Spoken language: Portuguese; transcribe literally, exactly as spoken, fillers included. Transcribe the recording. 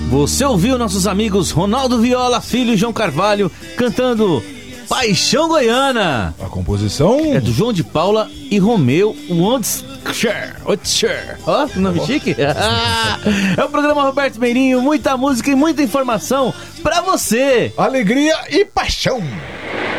Você ouviu nossos amigos Ronaldo Viola Filho e João Carvalho cantando Paixão Goiana. A composição é do João de Paula e Romeu Wondscher. Ó, que nome chique. É o programa Roberto Meirinho, muita música e muita informação pra você. Alegria e paixão.